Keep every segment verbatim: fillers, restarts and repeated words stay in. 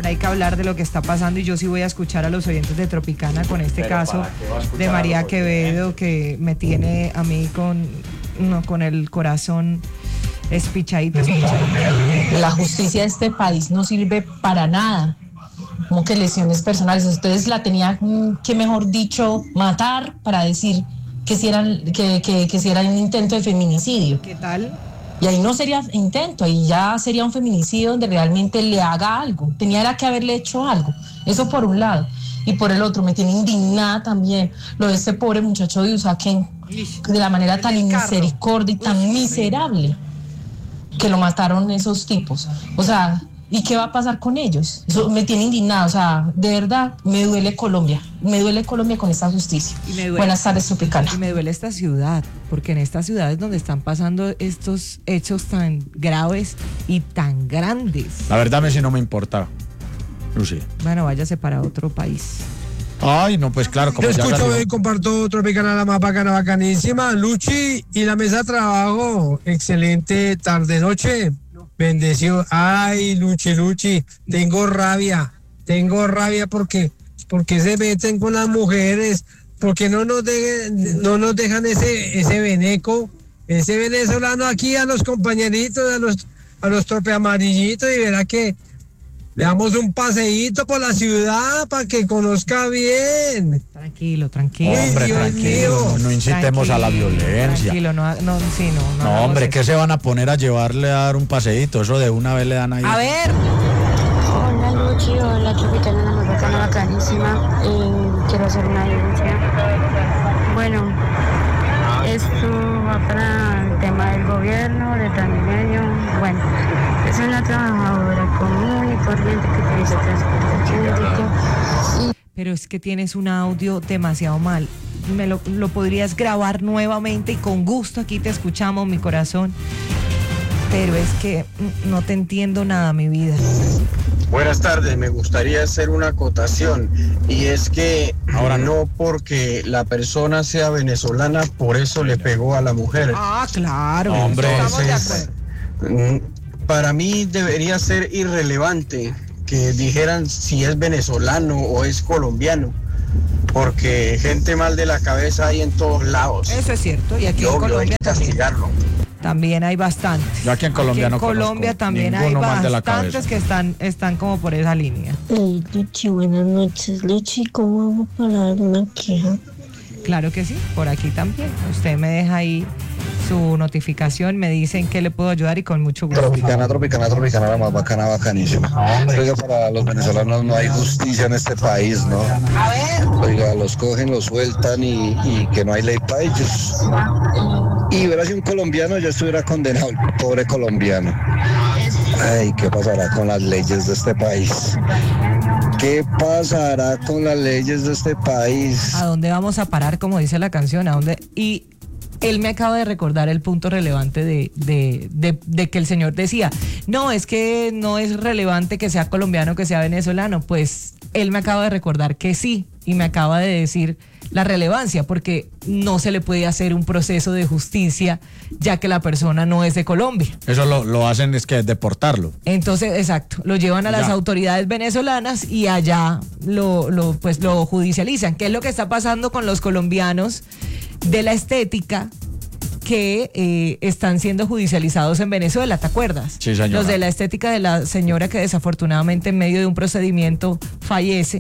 Hay que hablar de lo que está pasando y yo sí voy a escuchar a los oyentes de Tropicana con este Pero caso de María Quevedo, que me tiene a mí con, no, con el corazón espichadito, espichadito. La justicia de este país no sirve para nada, como que lesiones personales. Ustedes la tenían que, mejor dicho, matar para decir que si eran, que, que, que si era un intento de feminicidio. ¿Qué tal? Y ahí no sería intento, ahí ya sería un feminicidio donde realmente le haga algo. Tenía que haberle hecho algo. Eso por un lado. Y por el otro, me tiene indignada también lo de este pobre muchacho de Usaquén, de la manera tan inmisericordia y tan miserable que lo mataron esos tipos. O sea, ¿y qué va a pasar con ellos? Eso me tiene indignada. O sea, de verdad, me duele Colombia. Me duele Colombia con esta justicia. Y me duele, Buenas tardes, Tropicana. Y me duele esta ciudad, porque en esta ciudad es donde están pasando estos hechos tan graves y tan grandes. La verdad, a mí sí no me importa, Lucy. Bueno, váyase para otro país. Ay, no, pues claro. Como Yo ya escucho salió. y comparto Tropicana, la más bacana, bacanísima. Luchi y la mesa de trabajo. Excelente tarde-noche. Bendición. Ay, Luchi, Luchi. Tengo rabia. Tengo rabia porque, porque se meten con las mujeres. Porque no nos, de, no nos dejan ese, ese veneco, ese venezolano aquí a los compañeritos, a los, a los tropeamarillitos, y verá que le damos un paseíto por la ciudad para que conozca bien. Tranquilo, tranquilo. Hombre, Dios tranquilo, mío. no, no incitemos a la violencia. Tranquilo, no, no, sí, no. No, hagamos hombre, eso. ¿qué se van a poner a llevarle a dar un paseíto? Eso de una vez le dan ahí. A ver. Hola Luchi, hola Tropicana, la más bacana, bacanísima. Eh, quiero hacer una denuncia. Bueno, esto va para el tema del gobierno, de Transmilenio. Bueno, es una trabajadora común y corriente que utiliza transporte público. Y Pero es que tienes un audio demasiado mal. Me lo, lo podrías grabar nuevamente y con gusto aquí te escuchamos, mi corazón. Pero es que mm, no te entiendo nada, mi vida. Buenas tardes, me gustaría hacer una acotación, y es que Ahora no. no porque la persona sea venezolana, por eso le pegó a la mujer. Ah, claro. Hombre, estamos de Entonces, acuerdo. mm, para mí debería ser irrelevante que dijeran si es venezolano o es colombiano, porque gente mal de la cabeza hay en todos lados. Eso es cierto. Y aquí Y en obvio, hay Colombia que también. castigarlo. También hay bastantes. Yo aquí en Colombia Aquí en no Colombia conozco también hay ninguno mal de la bastantes cabeza. que están, están como por esa línea. Hey, Luchi, buenas noches. Luchi, ¿cómo vamos a parar una queja? Claro que sí, por aquí también. Usted me deja ahí su notificación, me dicen que le puedo ayudar y con mucho gusto. Tropicana, tropicana, tropicana, la más bacana, bacanísima. Oiga, para los venezolanos no hay justicia en este país, ¿no? Oiga, los cogen, los sueltan y, y que no hay ley para ellos. Y verás, si un colombiano ya estuviera condenado, el pobre colombiano. Ay, ¿qué pasará con las leyes de este país? ¿Qué pasará con las leyes de este país? ¿A dónde vamos a parar, como dice la canción? ¿A dónde? Y él me acaba de recordar el punto relevante de, de, de, de que el señor decía, no, es que no es relevante que sea colombiano, que sea venezolano. Pues él me acaba de recordar que sí, y me acaba de decir la relevancia, porque no se le puede hacer un proceso de justicia ya que la persona no es de Colombia. Eso lo, lo hacen es que deportarlo. Entonces, exacto, lo llevan a las Ya. autoridades venezolanas y allá lo, lo, pues, lo judicializan. ¿Qué es lo que está pasando con los colombianos de la estética que eh, están siendo judicializados en Venezuela? ¿Te acuerdas? Sí, señora. Los de la estética de la señora que desafortunadamente en medio de un procedimiento fallece.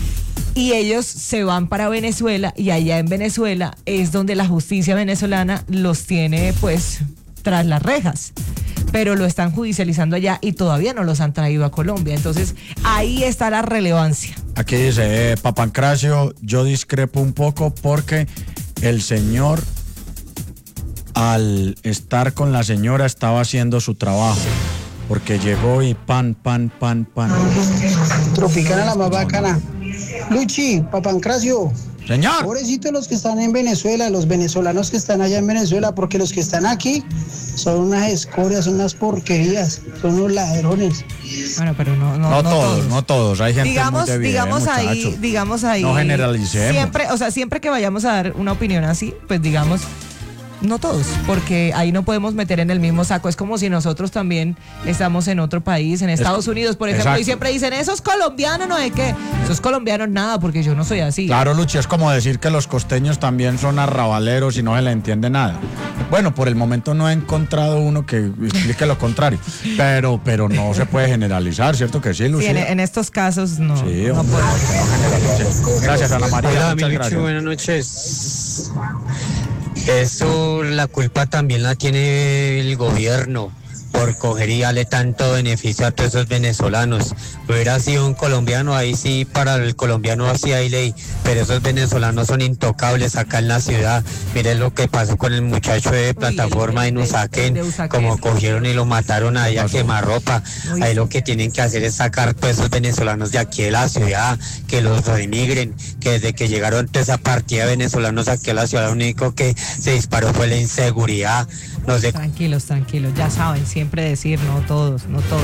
Y ellos se van para Venezuela, y allá en Venezuela es donde la justicia venezolana los tiene pues tras las rejas, pero lo están judicializando allá y todavía no los han traído a Colombia. Entonces ahí está la relevancia. Aquí dice, eh, Papancracio, yo discrepo un poco porque el señor, al estar con la señora, estaba haciendo su trabajo. Porque llegó y pan, pan, pan, pan. Tropicana, la más bacana. Luchi, Papancracio. Señor. Pobrecitos los que están en Venezuela, los venezolanos que están allá en Venezuela, porque los que están aquí son unas escorias, son unas porquerías, son unos ladrones. Bueno, pero no, no, No, no todos, todos. no todos. Hay gente digamos, muy de bien, digamos ahí, muchachos. digamos ahí. No generalicemos. Siempre, o sea, siempre que vayamos a dar una opinión así, pues digamos, No todos, porque ahí no podemos meter en el mismo saco. Es como si nosotros también estamos en otro país, en Estados Unidos, por ejemplo, exacto. y siempre dicen, esos colombianos, no sé qué. Esos colombianos nada, porque yo no soy así. Claro, Luchi, es como decir que los costeños también son arrabaleros y no se le entiende nada. Bueno, por el momento no he encontrado uno que explique lo contrario, pero, pero no se puede generalizar, ¿cierto que sí, Sí, Lucía? en, en estos casos no, Sí, no hombre, podemos. que no generalicen. Gracias, Ana María. Hola, muchas mi gracias. Lucho, buenas noches. Eso, la culpa también la tiene el gobierno por coger y darle tanto beneficio a todos esos venezolanos. Hubiera sido un colombiano, ahí sí, para el colombiano así hay ley, pero esos venezolanos son intocables acá en la ciudad. Miren lo que pasó con el muchacho de plataforma en Usaquén, como cogieron y lo mataron ahí a quemarropa. Ahí lo que tienen que hacer es sacar todos esos venezolanos de aquí de la ciudad, que los remigren, que desde que llegaron toda esa partida de venezolanos aquí a la ciudad, lo único que se disparó fue la inseguridad. No sé. Tranquilos, tranquilos, ya saben, siempre decir no todos, no todos.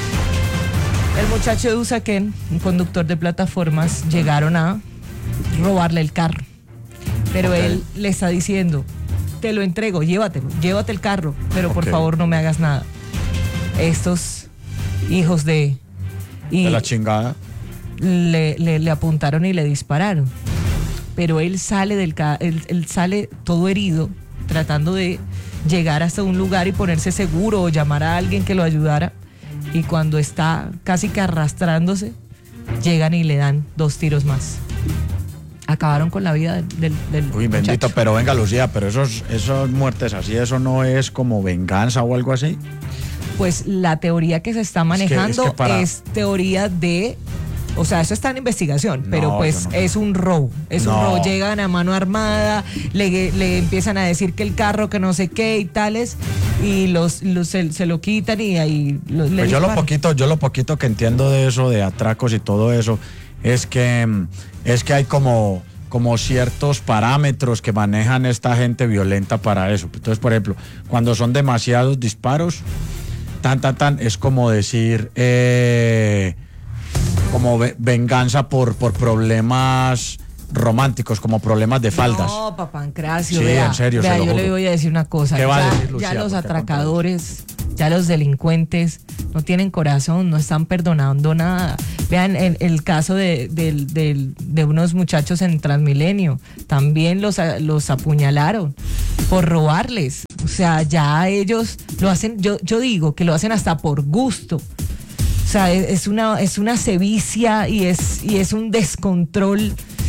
El muchacho de Usaquén, un conductor de plataformas, llegaron a robarle el carro. Pero okay. él le está diciendo, te lo entrego, llévatelo, llévate el carro, pero okay. por favor no me hagas nada. Estos hijos de... Y de la chingada. Le, le, le apuntaron y le dispararon. Pero él sale del ca- él, él sale todo herido, tratando de llegar hasta un lugar y ponerse seguro o llamar a alguien que lo ayudara, y cuando está casi que arrastrándose llegan y le dan dos tiros más. Acabaron con la vida del, del, del Uy, bendito, muchacho. Pero venga, Lucía, pero esos, esos muertes así, ¿eso no es como venganza o algo así? Pues la teoría que se está manejando es, que, es, que para... es teoría de... O sea, eso está en investigación, no, pero pues no es un robo, es no. un robo. Llegan a mano armada, le, le empiezan a decir que el carro, que no sé qué y tales, y los, los se, se lo quitan y ahí los, le pues yo disparan. lo poquito, yo lo poquito que entiendo de eso, de atracos y todo eso, es que es que hay como como ciertos parámetros que manejan esta gente violenta para eso. Entonces, por ejemplo, cuando son demasiados disparos, tan tan tan, es como decir eh, como venganza por, por problemas románticos, como problemas de faldas. No, Papancracio, sí, vea, en serio, vea, se lo yo juro. le voy a decir una cosa. ¿Qué ya, va a decir, Lucía, ya los porque atracadores, ya los delincuentes no tienen corazón, no están perdonando nada. Vean el, el caso de, de, de, de unos muchachos en Transmilenio, también los, los apuñalaron por robarles. O sea, ya ellos lo hacen, yo, yo digo que lo hacen hasta por gusto. O sea, es una, es una sevicia y es, y es un descontrol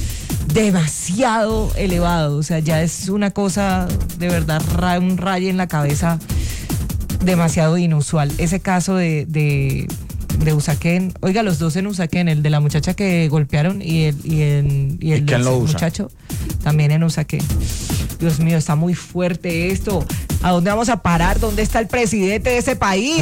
demasiado elevado. O sea, ya es una cosa de verdad, un rayo en la cabeza demasiado inusual. Ese caso de, de, de Usaquén, oiga, los dos en Usaquén, el de la muchacha que golpearon y el, y el, y el ¿Y quién lo usa? muchacho también en Usaquén. Dios mío, está muy fuerte esto. ¿A dónde vamos a parar? ¿Dónde está el presidente de ese país?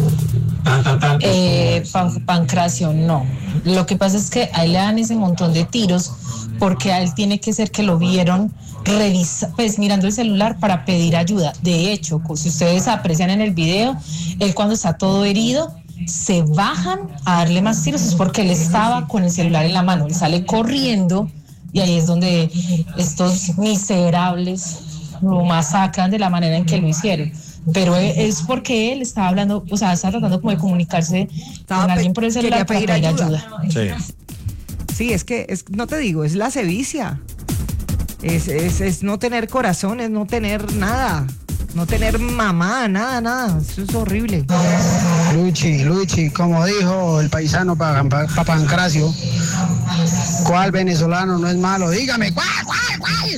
Eh, Pan, Pancracio, no. Lo que pasa es que a él le dan ese montón de tiros porque a él tiene que ser que lo vieron revisa, pues mirando el celular para pedir ayuda. De hecho, si ustedes aprecian en el video, él cuando está todo herido se bajan a darle más tiros, es porque él estaba con el celular en la mano, él sale corriendo y ahí es donde estos miserables lo masacran de la manera en que lo hicieron. Pero es porque él estaba hablando, o sea, estaba tratando como de comunicarse estaba con alguien por el celular para pedir ayuda. ayuda. Sí. Sí, es que, es, no te digo, es la sevicia. Es, es, es no tener corazón, es no tener nada. No tener mamá, nada, nada. Eso es horrible. Luchi, Luchi, como dijo el paisano Papancracio, ¿cuál venezolano no es malo? Dígame, ¿cuál, cuál, cuál?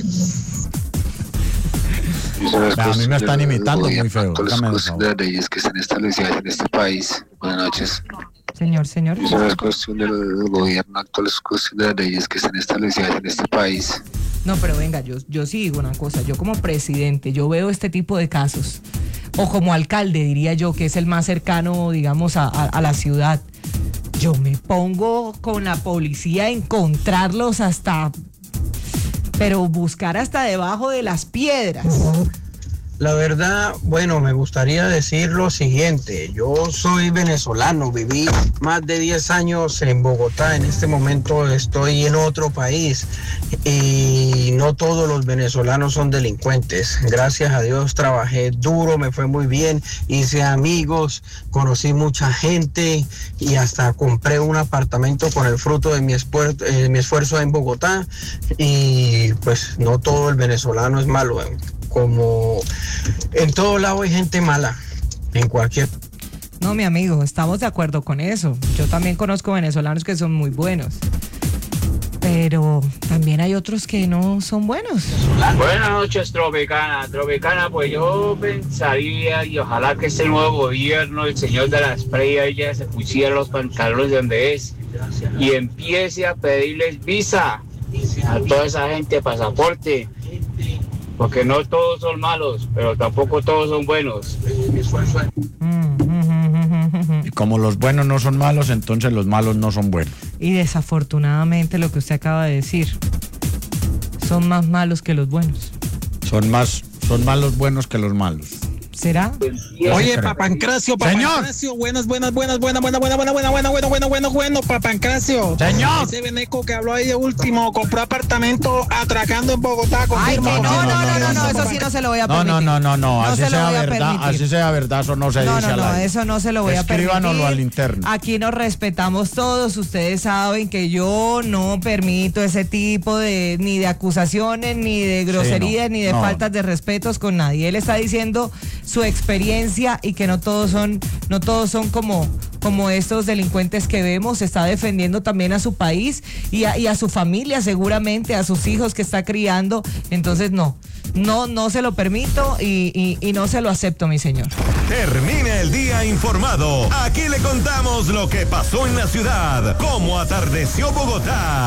A mí me están imitando muy feo. Las leyes que están establecidas en este país. Buenas noches. Señor, señor. Eso no es cuestión del gobierno actual, es cuestión de las leyes que están establecidas en este país. No, pero venga, yo, yo sí digo una cosa. Yo como presidente, yo veo este tipo de casos. O como alcalde, diría yo, que es el más cercano, digamos, a, a, a la ciudad. Yo me pongo con la policía a encontrarlos hasta... pero buscar hasta debajo de las piedras La verdad, bueno, me gustaría decir lo siguiente. Yo soy venezolano, viví más de diez años en Bogotá. En este momento estoy en otro país y no todos los venezolanos son delincuentes. Gracias a Dios trabajé duro, me fue muy bien, hice amigos, conocí mucha gente y hasta compré un apartamento con el fruto de mi, esfuer- eh, mi esfuerzo en Bogotá. Y pues no todo el venezolano es malo. eh. Como en todo lado hay gente mala, en cualquier... No, mi amigo, estamos de acuerdo con eso. Yo también conozco venezolanos que son muy buenos. Pero también hay otros que no son buenos. Buenas noches, Tropicana. Tropicana, pues yo pensaría y ojalá que este nuevo gobierno, el señor de las preyas, ya se pusiera los pantalones de donde es y empiece a pedirles visa a toda esa gente, pasaporte. Porque no todos son malos, pero tampoco todos son buenos. Y como los buenos no son malos, entonces los malos no son buenos. Y desafortunadamente lo que usted acaba de decir, son más malos que los buenos. Son más, son más los buenos que los malos. ¿Será? Oye, Papancracio, Papancracio, buenas, buenas, buenas, buenas, buenas, buenas, buenas, buenas, buenas, buenas, buenas, buenas, buenas, Papancracio. Señor. Ese veneco que habló ahí de último, compró apartamento atracando en Bogotá. Ay, que no, no, no, no, no, eso sí no se lo voy a No, permitir. no, no, no, no, así se lo sea voy a verdad, permitir. así sea verdad, eso no se No, dice no, al no, aire. eso no se lo voy a permitir. Escríbanoslo al interno. Aquí nos respetamos todos, ustedes saben que yo no permito ese tipo de, ni de acusaciones, ni de groserías, Sí, no, ni de no. faltas de respetos con nadie. Él está diciendo su experiencia y que no todos son, no todos son como, como estos delincuentes que vemos. Está defendiendo también a su país y a, y a su familia, seguramente, a sus hijos que está criando. Entonces, no, no, no se lo permito y, y, y no se lo acepto, mi señor. Termina el día informado. Aquí le contamos lo que pasó en la ciudad, cómo atardeció Bogotá.